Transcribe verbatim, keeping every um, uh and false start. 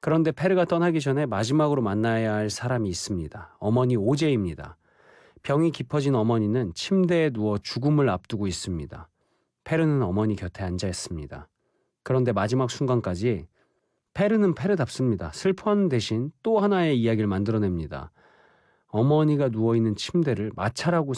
그런데 페르가 떠나기 전에 마지막으로 만나야 할 사람이 있습니다. 어머니 오제입니다. 병이 깊어진 어머니는 침대에 누워 죽음을 앞두고 있습니다. 페르는 어머니 곁에 앉아 있습니다. 그런데 마지막 순간까지 페르는 페르답습니다. 슬퍼하는 대신 또 하나의 이야기를 만들어냅니다. 어머니가 누워있는 침대를 마차라고